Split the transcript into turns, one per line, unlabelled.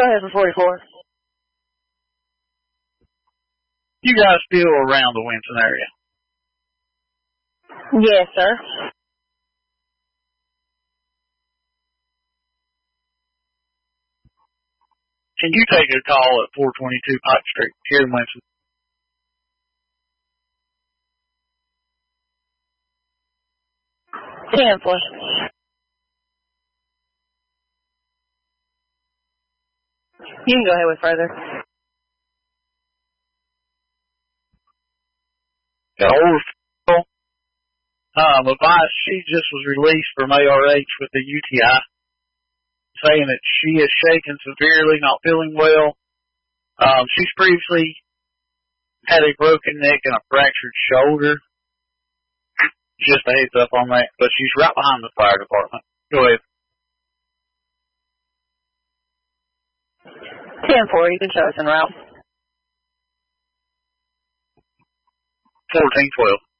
ahead for 44.
You guys still around the Winston area?
Yes, sir.
Can you take a call at 422 Pike Street here in Winston?
Cancel. You can go ahead with further.
Got a hold of advice. She just was released from ARH with the UTI, saying that she is shaken severely, not feeling well. She's previously had a broken neck and a fractured shoulder. Just a heads up on that, but she's right behind the fire department. Go ahead.
10-4, you can show us en route.
1412.